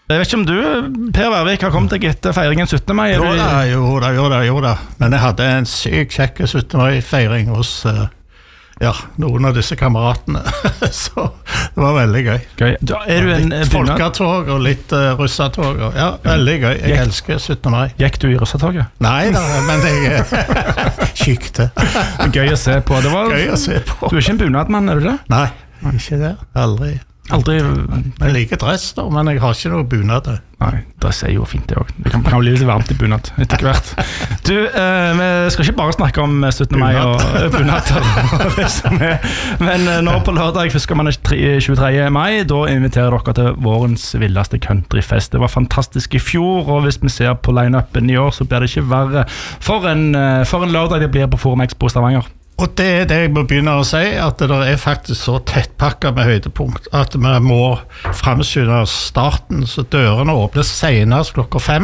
Jeg vet ikke om du, Per Værvik, har kommet deg etter feiringen 17. mai? Jo da. Men jeg hadde en syk kjekk 17. mai-feiring hos noen av disse kameratene. Så det var veldig gøy. Er du en folketog og litt russatog. Ja, veldig gøy. Jeg elsker 17. mai. Gikk du i russatoget? Nei da, men jeg kikte. Gøy å se på. Gøy å se på. Du er ikke en bunadmann, er du det? Nei, ikke det. Aldri. Jeg liker dress da, men jeg har ikke noe bunad. Nei, dress er jo fint det også. Det kan bli litt varmt i bunad etter hvert. Du, vi skal ikke bare snakke om 17. mai og bunad og det som men nå på lørdag, først skal man 23. mai, da inviterer dere til vårens villeste countryfest. Det var fantastisk i fjor, og hvis vi ser på line-upen i år, så blir det ikke verre. For en lørdag det blir på Forum Expo Stavanger. Og det er det jeg må begynne å si, at det er faktisk så tettpakket med høydepunkt, at vi må fremskynde starten, så dørene åpner senest klokka 5,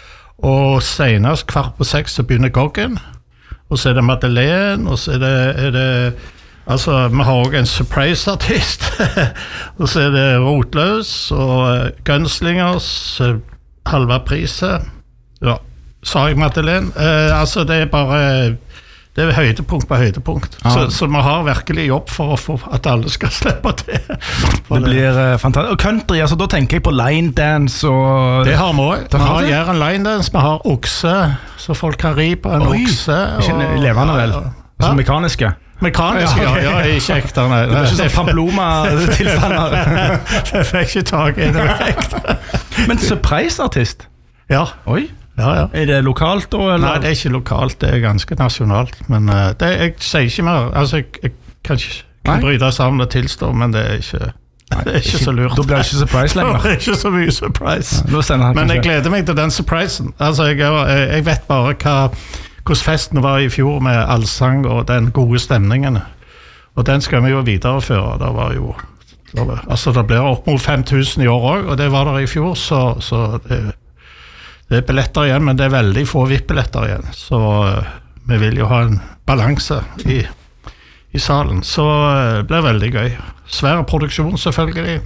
og senest 5:15 så begynner goggen, og så er det Madeleine, og så er det altså, vi har også en surprise-artist, og så er det Rotløs, og Gunslingers, halve priset, sa jeg Madeleine, altså det er bare... Det er høydepunkt på høydepunkt. Så vi har virkelig jobb for å få at alle skal slippe til. Det blir fantastisk. Og country, altså da tenker jeg på line dance og... Det har vi også. Vi har en line dance, vi har okse, så folk kan ri på en okse. Ikke levende vel? Altså mekaniske? Mekaniske, ja, ikke ekte. Det er ikke sånn Pamploma-tilstander. Det fikk ikke tak i det ekte. Men surprise-artist? Ja. Oi. Ja. Er det lokalt da? Eller? Nei, det er ikke lokalt, det er ganske nasjonalt. Men jeg sier ikke mer, altså jeg kan ikke bryte sammen og tilstå, men det er ikke så lurt. Da blir det ikke surprise lenger. Det er ikke så mye surprise. Men jeg gleder meg til den surprisen. Altså jeg vet bare hvordan festen var i fjor med allsang og den gode stemningen. Og den skal vi jo videreføre. Det var jo, altså det blir opp mot 5000 i år også, og det var der i fjor, så det er billetter igjen, men det er veldig få VIP-billetter igjen, så vi vil jo ha en balanse i salen, så det blir veldig gøy. Svær produksjon selvfølgelig,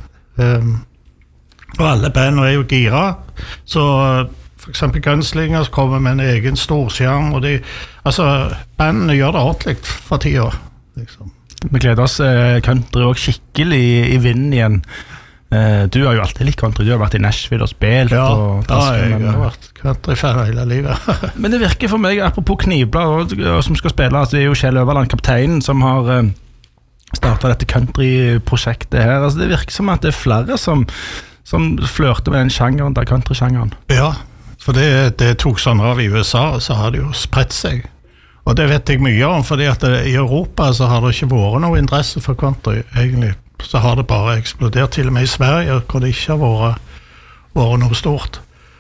og alle bandene er jo gira, så for eksempel Gunslingers kommer med en egen storskjerm, og bandene gjør det ordentlig for tida, liksom. Vi gleder oss country og skikkelig i vinden igjen. Du har jo alltid litt country, du har vært i Nashville og spilt. Ja, jeg har vært country-fan hele livet. Men det virker for meg, apropos Knivblad som skal spille, altså det er jo Kjell Øverland, kapteinen, som har startet dette country-prosjektet her. Altså det virker som at det er flere som flørter med den sjangeren, der country-sjangeren. Ja, for det tok sånn av i USA, så har det jo spredt seg. Og det vet jeg mye om, fordi at i Europa så har det ikke vært noe interesse for country, egentlig. Så har det bare eksplodert, til og med i Sverige, hvor det ikke har vært noe stort.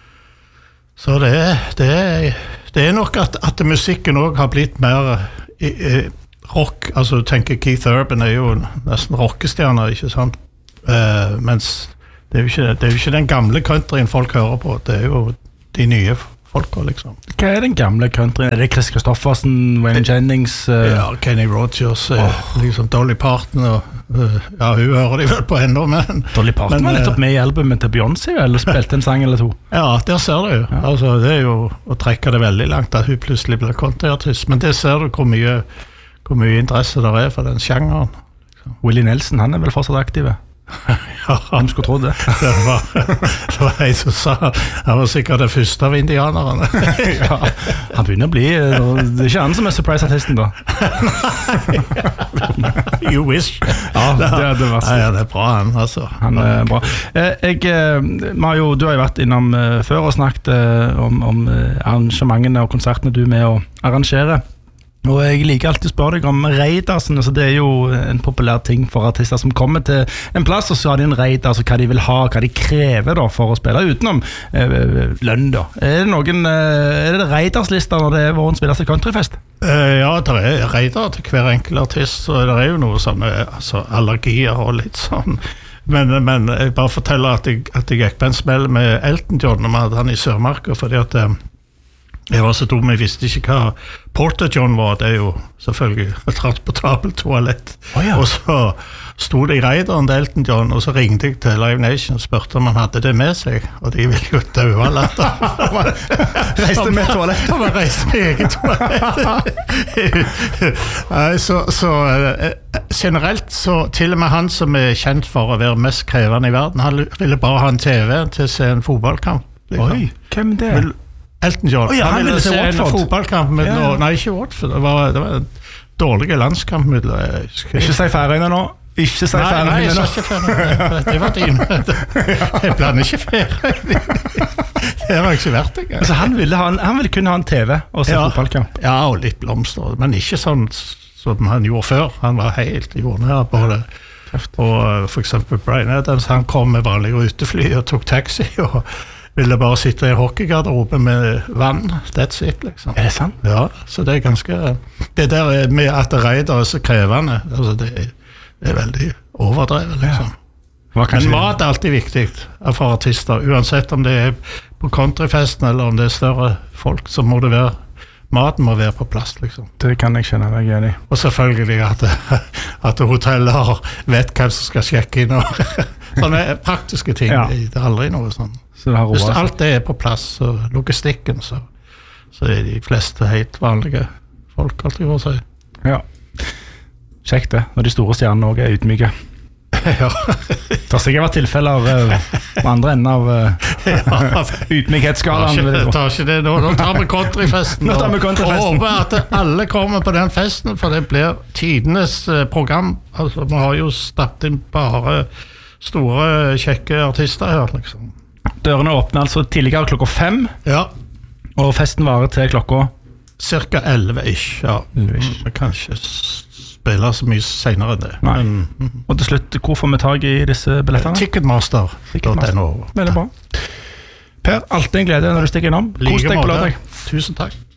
Så det er nok at musikken også har blitt mer rock, altså du tenker Keith Urban er jo nesten rockestjerner, ikke sant? Mens det er jo ikke den gamle countryen folk hører på, det er jo de nye folka liksom. Hva er den gamle countryen? Er det Chris Kristoffersen, Wayne Jennings? Ja, Kenny Rogers, liksom Dolly Parton og ja, hun hører de vel på enda, men... Dolly Parton var nettopp med i albumet til Beyoncé, eller spilte en sang eller to? Ja, der ser du jo. Ja. Altså, det er jo å trekke det veldig langt, at hun plutselig blir countryartist, men det ser du hvor mye interesse der er for den sjangeren. Liksom. Willie Nelson, han er vel fortsatt aktiv? Ja, han skulle tro det. Det var en som sa han var sikkert det første av indianerne. Ja, han begynner å bli det er ikke han som er surprise-artisten da. You wish. Ja, det er bra han, altså. Han er bra. Mario, du har jo vært innom før og snakket om arrangementene og konsertene du er med å arrangere. Og jeg liker alltid å spørre deg om raiders, altså det er jo en populær ting for artister som kommer til en plass, og så har de en raid, altså hva de vil ha, hva de krever da for å spille utenom lønn da. Er det raiders-lister når det er vårens villeste countryfest? Ja, det er raider til hver enkelt artist, så det er jo noe sånne allergier og litt sånn. Men jeg bare forteller at jeg gikk på en smell med Elton John, og vi hadde han i Sørmarka, fordi at jeg var så dum, jeg visste ikke hva Porta John var, det er jo selvfølgelig et transportabelt toalett. Og sto det i Raideren til Elton John, og så ringte jeg til Live Nation og spurte om han hadde det med seg, og de ville jo døde latter. Reiste med toalett. Han reiste med eget toalett. Så generelt, så til og med han som kjent for å være mest krevende i verden, han ville bare ha en TV til å se en fotballkamp. Liksom. Oi, hvem det? Elton John. Han ville se en fotballkamp med nei, ikke Watford. Det var en dårlig landskamp. Ikke si Færøyene nå. Ikke si Færøyene nå. Nei, jeg sa ikke Færøyene. Det var din. Jeg blander ikke Færøyene. Det var ikke verdt det. Altså, han ville kunne ha en TV og se fotballkamp. Ja, og litt blomster, men ikke sånn som han gjorde før. Han var helt jordnær på det. Og for eksempel Brian Adams, han kom med vanlige rutefly og tok taxi og ville bare sitte i hockeygarderobe med vann. That's it, liksom. Er det sant? Ja, så det ganske... Det der med at Raider så krevende, altså det veldig overdrevet, liksom. Men mat alltid viktig for artister, uansett om det på countryfesten eller om det større folk, så må det være... Maten må være på plass, liksom. Det kan jeg kjenne meg igjen i. Og selvfølgelig at hoteller vet hvem som skal sjekke inn, og sånne praktiske ting. Det aldri noe sånn. Hvis alt det på plass, og logistikken, så de fleste helt vanlige folk, alltid for å si. Ja, kjekt det, når de store stjernene også ydmyke. Ja. Det har sikkert vært tilfeller på andre enden av ydmykhetsskalaen. Tar ikke det nå. Nå tar vi countryfesten. Og håper at alle kommer på den festen, for det blir tidenes program. Altså, vi har jo stappet inn bare store, kjekke artister her, liksom. Dørene åpner altså tidligere klokka 5. Ja. Og festen varer til klokka? Cirka 11-ish, ja. Vi kan ikke spille så mye senere enn det. Nei. Og til slutt, hvor får vi tag i disse billettene? Ticketmaster. Veldig bra. Per, alltid en glede når du stikker innom. Kos deg på lørdag. Tusen takk.